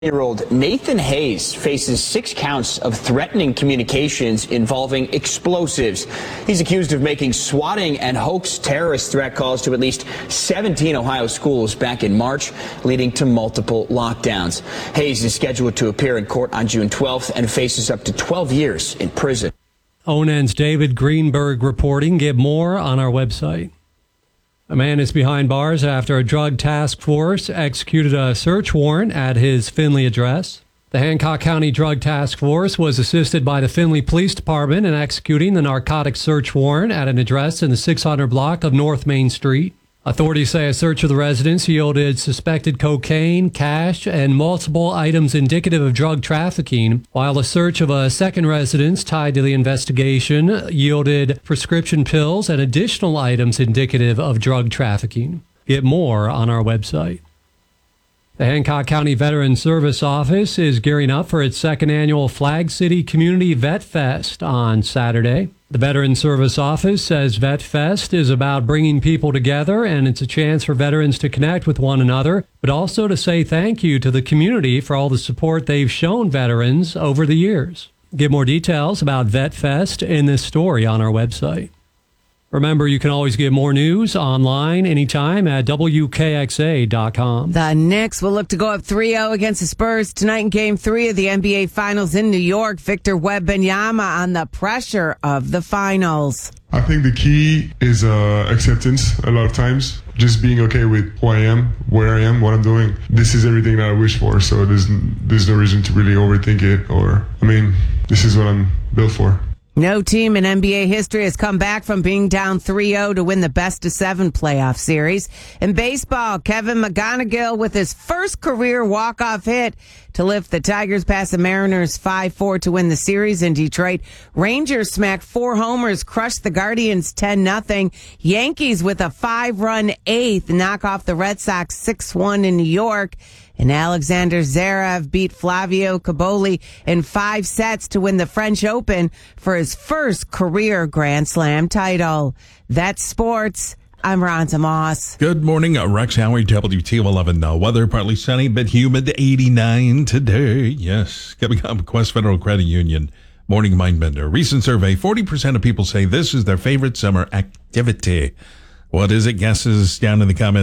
Year-old Nathan Hayes faces 6 counts of threatening communications involving explosives. He's accused of making swatting and hoax terrorist threat calls to at least 17 Ohio schools back in March, leading to multiple lockdowns. Hayes is scheduled to appear in court on June 12th and faces up to 12 years in prison. ONN's David Greenberg reporting. Get more on our website. A man is behind bars after a drug task force executed a search warrant at his Findlay address. The Hancock County Drug Task Force was assisted by the Findlay Police Department in executing the narcotics search warrant at an address in the 600 block of North Main Street. Authorities say a search of the residence yielded suspected cocaine, cash, and multiple items indicative of drug trafficking, while a search of a second residence tied to the investigation yielded prescription pills and additional items indicative of drug trafficking. Get more on our website. The Hancock County Veterans Service Office is gearing up for its second annual Flag City Community Vet Fest on Saturday. The Veterans Service Office says Vet Fest is about bringing people together, and it's a chance for veterans to connect with one another, but also to say thank you to the community for all the support they've shown veterans over the years. Get more details about Vet Fest in this story on our website. Remember, you can always get more news online anytime at WKXA.com. The Knicks will look to go up 3-0 against the Spurs tonight in Game 3 of the NBA Finals in New York. Victor Wembanyama on the pressure of the finals. I think the key is acceptance a lot of times. Just being okay with who I am, where I am, what I'm doing. This is everything that I wish for, so there's no reason to really overthink it. This is what I'm built for. No team in NBA history has come back from being down 3-0 to win the best-of-7 playoff series. In baseball, Kevin McGonigal with his first career walk-off hit to lift the Tigers past the Mariners 5-4 to win the series in Detroit. Rangers smacked 4 homers, crushed the Guardians 10-0. Yankees with a 5-run eighth knock off the Red Sox 6-1 in New York. And Alexander Zverev beat Flavio Cobolli in 5 sets to win the French Open for his first career Grand Slam title. That's sports. I'm Ronza Moss. Good morning, Rex Howie, WT11 weather, partly sunny, but humid, 89 today. Yes, coming up, Quest Federal Credit Union, Morning Mindbender. Recent survey, 40% of people say this is their favorite summer activity. What is it? Guesses down in the comments.